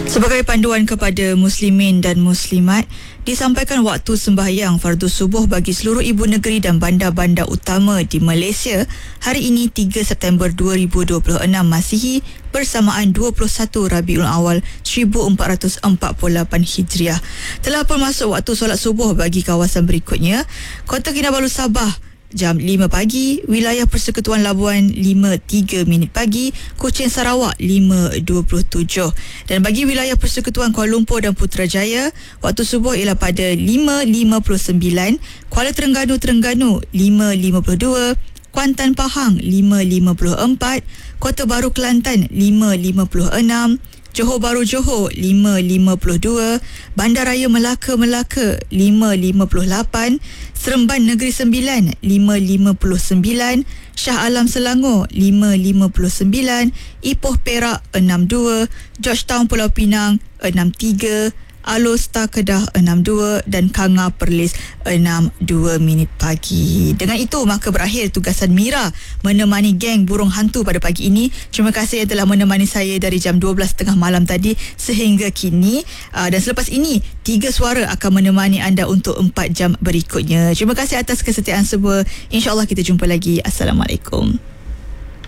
Sebagai panduan kepada muslimin dan muslimat, disampaikan waktu sembahyang fardu subuh bagi seluruh ibu negeri dan bandar-bandar utama di Malaysia hari ini 3 September 2026 Masihi bersamaan 21 Rabiul Awal 1448 Hijriah. Telah pun masuk waktu solat subuh bagi kawasan berikutnya: Kota Kinabalu Sabah jam 5 pagi, wilayah Persekutuan Labuan 5.3 pagi, Kuching Sarawak 5.27. Dan bagi wilayah Persekutuan Kuala Lumpur dan Putrajaya, waktu subuh ialah pada 5.59, Kuala Terengganu 5.52, Kuantan Pahang 5.54, Kota Baru Kelantan 5.56, Johor Bahru Johor 5.52, Bandaraya Melaka 5.58, Seremban Negeri Sembilan 5.59, Shah Alam Selangor 5.59, Ipoh Perak 62, Georgetown Pulau Pinang 63, Alor Star Kedah 62 dan Kanga Perlis 6.2 pagi. Dengan itu maka berakhir tugasan Mira menemani geng burung hantu pada pagi ini. Terima kasih yang telah menemani saya dari jam 12.30 malam tadi sehingga kini. Dan selepas ini 3 suara akan menemani anda untuk 4 jam berikutnya. Terima kasih atas kesetiaan semua. InsyaAllah kita jumpa lagi. Assalamualaikum.